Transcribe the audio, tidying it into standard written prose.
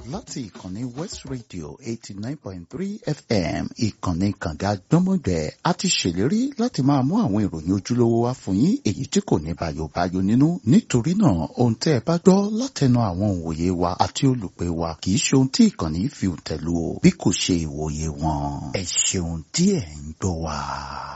láti ìkànnì West Radio 89.3 FM ìkànnì kànga gbọ́mọgbẹ́ a ti ṣèlérí láti máa mú àwọn ìròyìn ojúlówó wá fún yín èyí tí kò ní bàyòbáyò nínú nítorí náà ohun tẹ́ ẹ bá gbọ́ látẹnu àwọn òǹwòye wa àti olùpẹ̀ wa kì í ṣe ohun tí ìkànnì fi tẹ̀lú o bí kò ṣe ìwòye wọn ẹ ṣeun tí ẹ̀ ń gbọ́ wa.